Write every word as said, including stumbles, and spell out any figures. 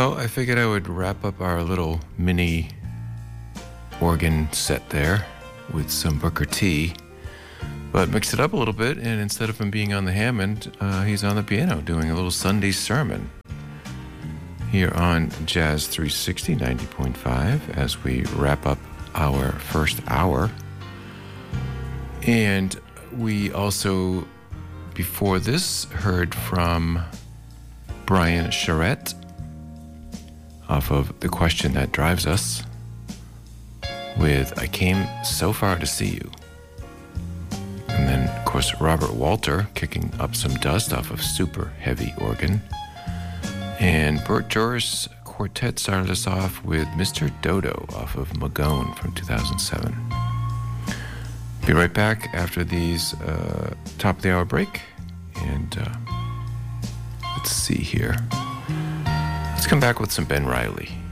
Well, I figured I would wrap up our little mini organ set there with some Booker T, but mix it up a little bit, and instead of him being on the Hammond, uh, he's on the piano doing a little Sunday sermon here on Jazz three sixty, ninety point five, as we wrap up our first hour. And we also, before this, heard from Brian Charette off of The Question That Drives Us with I Came So Far to See You. And then, of course, Robert Walter kicking up some dust off of Super Heavy Organ. And Bert Joris Quartet started us off with Mister Dodo off of Magone from two thousand seven. Be right back after these uh, top of the hour break. And uh, let's see here. Let's come back with some Ben Riley.